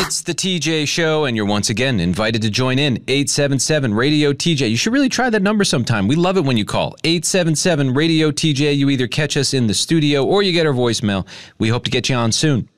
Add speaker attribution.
Speaker 1: It's the TJ Show, and you're once again invited to join in. 877-RADIO-TJ. You should really try that number sometime. We love it when you call. 877-RADIO-TJ. You either catch us in the studio or you get our voicemail. We hope to get you on soon.